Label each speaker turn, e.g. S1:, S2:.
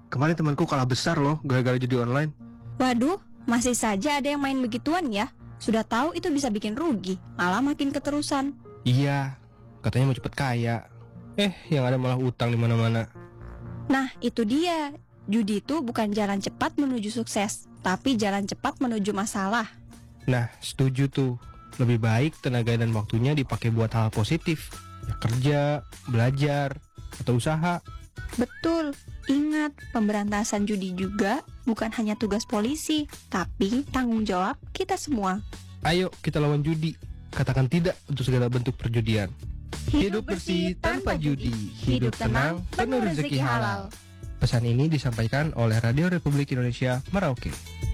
S1: Kemarin temanku kalah besar loh gara-gara judi online.
S2: Waduh, masih saja ada yang main begituan ya. Sudah tahu itu bisa bikin rugi, malah makin keterusan.
S1: Iya, katanya mau cepet kaya. Yang ada malah utang di mana-mana.
S2: Nah, itu dia. Judi itu bukan jalan cepat menuju sukses, tapi jalan cepat menuju masalah.
S1: Nah, setuju tuh. Lebih baik tenaga dan waktunya dipakai buat hal positif. Ya kerja, belajar, atau usaha.
S2: Betul. Ingat, pemberantasan judi juga bukan hanya tugas polisi, tapi tanggung jawab kita semua.
S1: Ayo kita lawan judi. Katakan tidak untuk segala bentuk perjudian.
S2: Hidup bersih tanpa judi. Hidup tenang, penuh rezeki halal.
S1: Pesan ini disampaikan oleh Radio Republik Indonesia Merauke.